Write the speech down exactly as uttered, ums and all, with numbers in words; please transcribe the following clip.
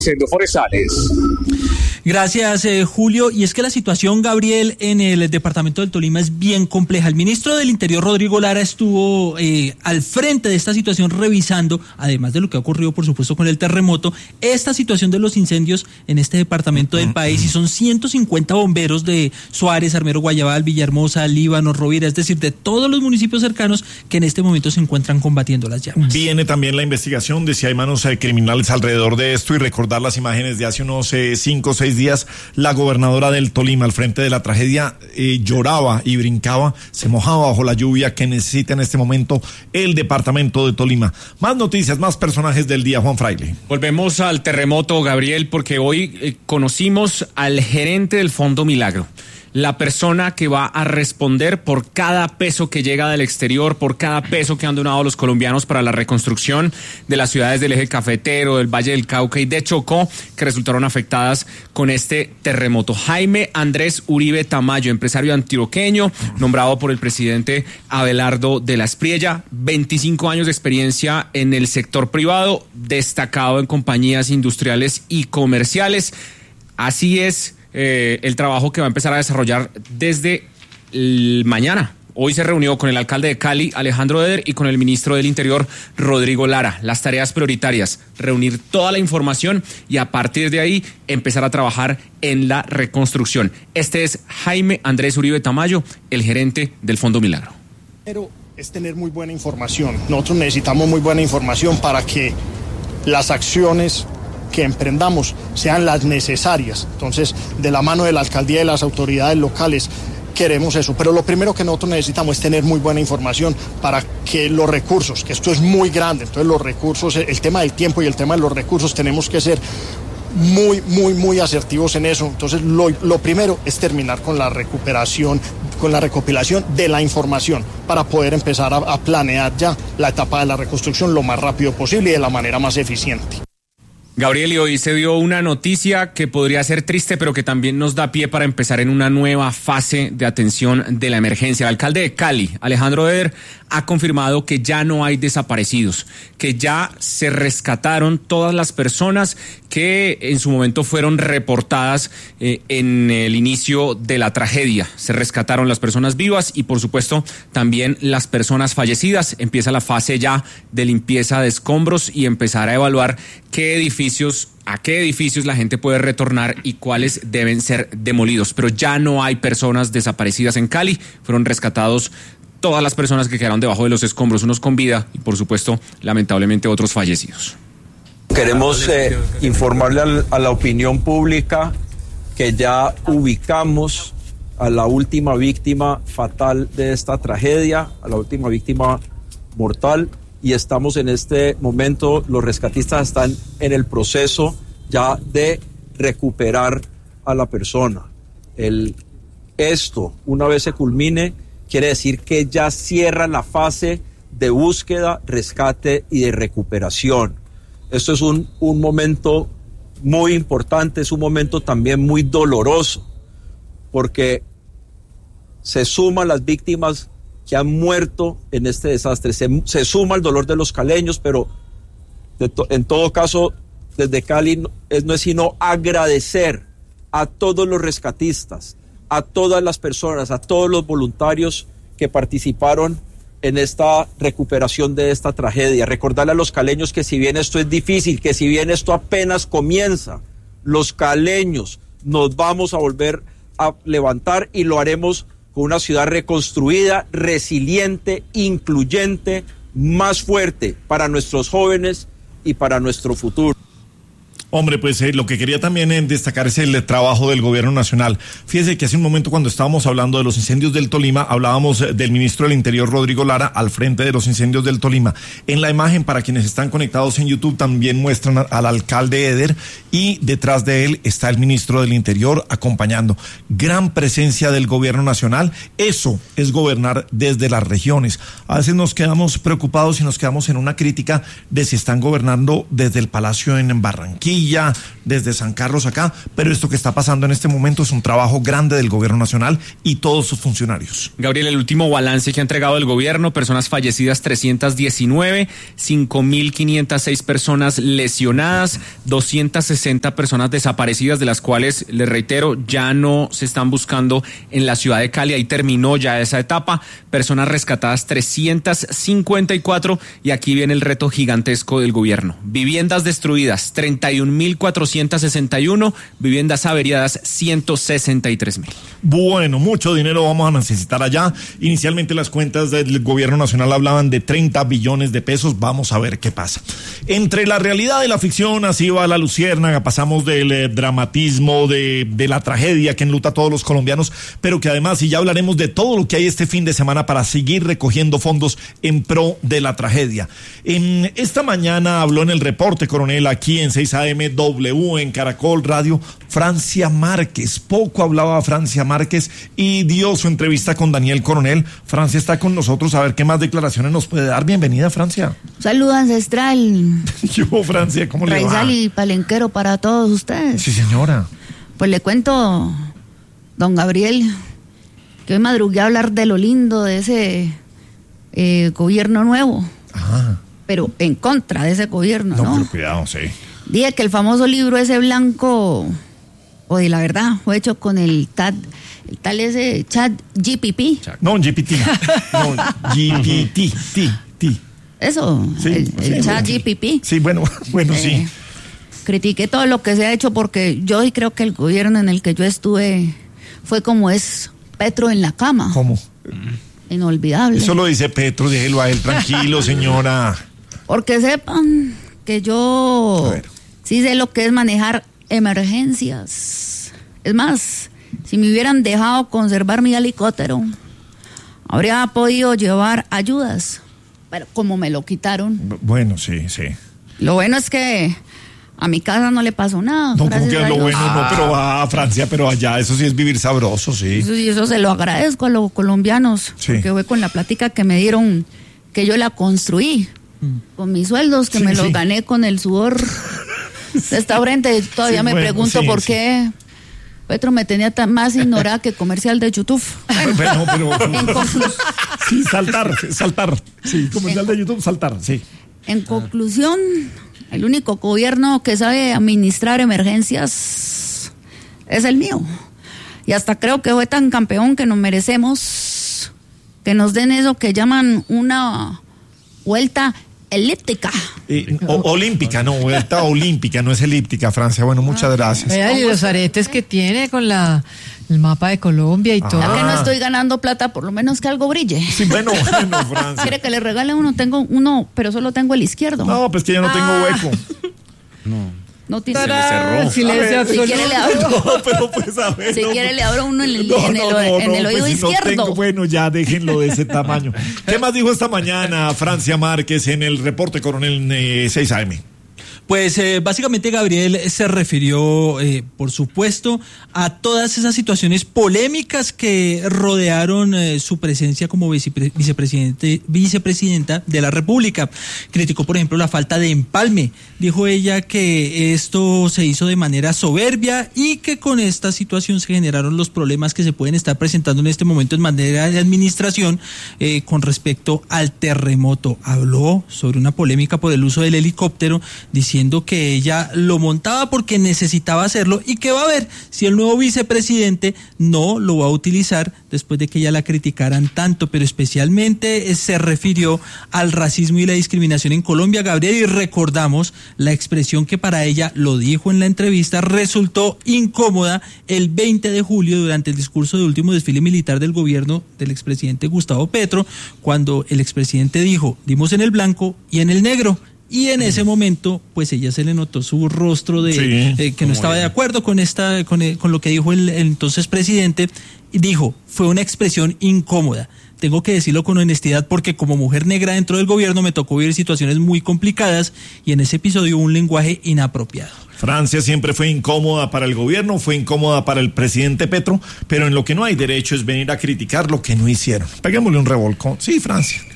Incendios forestales. Gracias, eh, Julio. Y es que la situación, Gabriel, en el departamento del Tolima es bien compleja. El ministro del Interior, Rodrigo Lara, estuvo eh, al frente de esta situación revisando, además de lo que ha ocurrido, por supuesto, con el terremoto, esta situación de los incendios en este departamento del país. Y son ciento cincuenta bomberos de Suárez, Armero, Guayabal, Villahermosa, Líbano, Rovira, es decir, de todos los municipios cercanos que en este momento se encuentran combatiendo las llamas. Viene también la investigación de si hay manos eh, criminales alrededor de esto, y recordar las imágenes de hace unos eh, cinco o seis días. La gobernadora del Tolima, al frente de la tragedia, eh, lloraba y brincaba, se mojaba bajo la lluvia que necesita en este momento el departamento de Tolima. Más noticias, más personajes del día, Juan Fraile. Volvemos al terremoto, Gabriel, porque hoy eh, conocimos al gerente del Fondo Milagro, la persona que va a responder por cada peso que llega del exterior, por cada peso que han donado los colombianos para la reconstrucción de las ciudades del eje cafetero, del Valle del Cauca y de Chocó, que resultaron afectadas con este terremoto. Jaime Andrés Uribe Tamayo, empresario antioqueño, nombrado por el presidente Abelardo de la Espriella, veinticinco años de experiencia en el sector privado, destacado en compañías industriales y comerciales. Así es. Eh, el trabajo que va a empezar a desarrollar desde el mañana. Hoy se reunió con el alcalde de Cali, Alejandro Eder, y con el ministro del Interior, Rodrigo Lara. Las tareas prioritarias: reunir toda la información y a partir de ahí empezar a trabajar en la reconstrucción. Este es Jaime Andrés Uribe Tamayo, el gerente del Fondo Milagro. Pero es tener muy buena información. Nosotros necesitamos muy buena información para que las acciones que emprendamos sean las necesarias. Entonces, de la mano de la alcaldía y de las autoridades locales, queremos eso. Pero lo primero que nosotros necesitamos es tener muy buena información para que los recursos, que esto es muy grande, entonces los recursos, el tema del tiempo y el tema de los recursos, tenemos que ser muy, muy, muy asertivos en eso. Entonces, lo, lo primero es terminar con la recuperación, con la recopilación de la información para poder empezar a, a planear ya la etapa de la reconstrucción lo más rápido posible y de la manera más eficiente. Gabriel, y hoy se dio una noticia que podría ser triste, pero que también nos da pie para empezar en una nueva fase de atención de la emergencia. El alcalde de Cali, Alejandro Eder, ha confirmado que ya no hay desaparecidos, que ya se rescataron todas las personas que en su momento fueron reportadas eh, en el inicio de la tragedia. Se rescataron las personas vivas y, por supuesto, también las personas fallecidas. Empieza la fase ya de limpieza de escombros y empezar a evaluar qué edificios, a qué edificios la gente puede retornar y cuáles deben ser demolidos. Pero ya no hay personas desaparecidas en Cali. Fueron rescatados todas las personas que quedaron debajo de los escombros, unos con vida y, por supuesto, lamentablemente otros fallecidos. Queremos eh, informarle al, a la opinión pública que ya ubicamos a la última víctima fatal de esta tragedia, a la última víctima mortal, y estamos en este momento, los rescatistas están en el proceso ya de recuperar a la persona. El, esto, una vez se culmine, quiere decir que ya cierra la fase de búsqueda, rescate y de recuperación. Esto es un, un momento muy importante, es un momento también muy doloroso, porque se suman las víctimas que han muerto en este desastre, se, se suma el dolor de los caleños, pero de to, en todo caso, desde Cali no es, no es sino agradecer a todos los rescatistas, a todas las personas, a todos los voluntarios que participaron en esta recuperación de esta tragedia. Recordarle a los caleños que si bien esto es difícil, que si bien esto apenas comienza, los caleños nos vamos a volver a levantar y lo haremos con una ciudad reconstruida, resiliente, incluyente, más fuerte para nuestros jóvenes y para nuestro futuro. Hombre, pues eh, lo que quería también eh, destacar es el eh, trabajo del gobierno nacional. Fíjese que hace un momento, cuando estábamos hablando de los incendios del Tolima, hablábamos eh, del ministro del Interior, Rodrigo Lara, al frente de los incendios del Tolima. En la imagen, para quienes están conectados en YouTube, también muestran a, al alcalde Eder, y detrás de él está el ministro del Interior acompañando. Gran presencia del gobierno nacional. Eso es gobernar desde las regiones. A veces nos quedamos preocupados y nos quedamos en una crítica de si están gobernando desde el Palacio en Barranquilla, Barranquilla, desde San Carlos acá, pero esto que está pasando en este momento es un trabajo grande del gobierno nacional y todos sus funcionarios. Gabriel, el último balance que ha entregado el gobierno: personas fallecidas trescientas diecinueve, cinco mil quinientas seis personas lesionadas, doscientas sesenta personas desaparecidas, de las cuales, les reitero, ya no se están buscando en la ciudad de Cali. Ahí terminó ya esa etapa. Personas rescatadas trescientas cincuenta y cuatro, y aquí viene el reto gigantesco del gobierno: viviendas destruidas treinta y un mil cuatrocientas sesenta y uno, viviendas averiadas ciento sesenta y tres mil. Bueno, mucho dinero vamos a necesitar allá. Inicialmente las cuentas del gobierno nacional hablaban de treinta billones de pesos. Vamos a ver qué pasa. Entre la realidad y la ficción, así va la luciérnaga. Pasamos del eh, dramatismo, de, de la tragedia que enluta a todos los colombianos, pero que además, y ya hablaremos de todo lo que hay este fin de semana para seguir recogiendo fondos en pro de la tragedia. En esta mañana habló en el reporte, coronel, aquí en seis A M W, en Caracol Radio, Francia Márquez. Poco hablaba Francia Márquez y dio su entrevista con Daniel Coronel. Francia está con nosotros, a ver qué más declaraciones nos puede dar. Bienvenida, Francia. Saludo ancestral. Yo, Francia, ¿cómo le va? Raizal y palenquero para todos ustedes. Sí, señora. Pues le cuento, don Gabriel, que hoy madrugué a hablar de lo lindo de ese eh, gobierno nuevo. Ajá. Pero en contra de ese gobierno, ¿no? No, pero cuidado, sí. Dije que el famoso libro ese blanco, o de la verdad, fue hecho con el tal, el tal ese chat G P T. No, G P T. No, G P T. T, T. Eso, Sí, el, sí, el chat bueno, G P T. Sí, bueno, bueno, sí. Eh, critiqué todo lo que se ha hecho porque yo sí creo que el gobierno en el que yo estuve fue como es Petro en la cama. ¿Cómo? Inolvidable. Eso lo dice Petro, déjelo a él, tranquilo, señora. Porque sepan que yo A ver. sí sé lo que es manejar emergencias. Es más, si me hubieran dejado conservar mi helicóptero, habría podido llevar ayudas. Pero como me lo quitaron. Bueno, sí, sí. Lo bueno es que a mi casa no le pasó nada. No, como gracias que a lo Dios. bueno, no, pero va a Francia, pero allá, eso sí es vivir sabroso, sí. Eso, y eso se lo agradezco a los colombianos, Sí. porque fue con la plática que me dieron que yo la construí, con mis sueldos, que Sí, me los sí. gané con el sudor de esta frente. Todavía Sí, me bueno, pregunto sí, por sí. qué Petro me tenía tan más ignorada que comercial de YouTube. Pero, pero, En, conclu- sí, saltar, saltar. Sí, comercial de YouTube, saltar, sí. en conclusión, el único gobierno que sabe administrar emergencias es el mío. Y hasta creo que fue tan campeón que nos merecemos que nos den eso que llaman una vuelta elíptica. Eh, o- olímpica, no, vuelta olímpica, no es elíptica, Francia. Bueno, muchas gracias. Vea, y los aretes que tiene con la el mapa de Colombia y todo. Ya que Ah. no estoy ganando plata, por lo menos que algo brille. Sí, bueno, bueno, Francia. Quiere que le regale uno, tengo uno, pero solo tengo el izquierdo. No, pues que yo no tengo Ah. hueco. No tiene. ¡Tarán! Silencio A ver, Si absoluto. quiere le abro, No, pero pues a ver. si no, quiere le abro uno en el, No, en el, no, no, en el no, oído pues si no izquierdo. tengo, bueno, ya déjenlo de ese tamaño. ¿Qué más dijo esta mañana Francia Márquez en el reporte coronel eh, seis A M? Pues eh, básicamente Gabriel se refirió, eh, por supuesto, a todas esas situaciones polémicas que rodearon eh, su presencia como vicepre- vicepresidente, vicepresidenta de la República. Criticó, por ejemplo, la falta de empalme. Dijo ella que esto se hizo de manera soberbia y que con esta situación se generaron los problemas que se pueden estar presentando en este momento en materia de administración eh, con respecto al terremoto. Habló sobre una polémica por el uso del helicóptero, diciendo que ella lo montaba porque necesitaba hacerlo y que va a ver si el nuevo vicepresidente no lo va a utilizar después de que ella la criticaran tanto, pero especialmente eh, se refirió al racismo y la discriminación en Colombia, Gabriel, y recordamos la expresión que para ella, lo dijo en la entrevista, resultó incómoda el veinte de julio durante el discurso de último desfile militar del gobierno del expresidente Gustavo Petro, cuando el expresidente dijo, dimos en el blanco y en el negro. Y en ese momento, pues ella se le notó su rostro de Sí, eh, que no como estaba de ella. acuerdo con esta, con, eh, con lo que dijo el, el entonces presidente, y dijo, fue una expresión incómoda. Tengo que decirlo con honestidad porque como mujer negra dentro del gobierno me tocó vivir situaciones muy complicadas y en ese episodio hubo un lenguaje inapropiado. Francia siempre fue incómoda para el gobierno, fue incómoda para el presidente Petro, pero en lo que no hay derecho es venir a criticar lo que no hicieron. Peguémosle un revolcón. Sí, Francia.